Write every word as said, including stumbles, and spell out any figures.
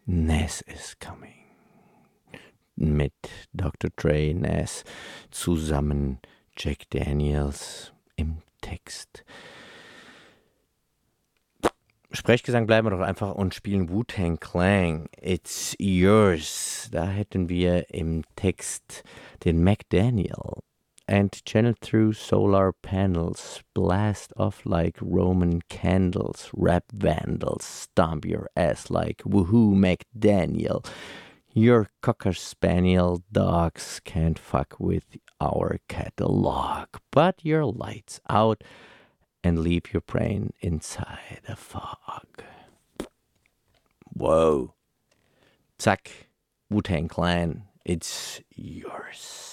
Nas is Coming. Mit Doktor Dre, Nas zusammen, Jack Daniels im Text. Sprechgesang bleiben wir doch einfach und spielen Wu-Tang Clan. It's yours. Da hätten wir im Text den McDaniel. And channel through solar panels, blast off like Roman candles, rap vandals, stomp your ass like woohoo McDaniel. Your cocker spaniel dogs can't fuck with our catalog, but your lights out and leave your brain inside a fog. Whoa. Zack, Wu-Tang Clan, it's yours.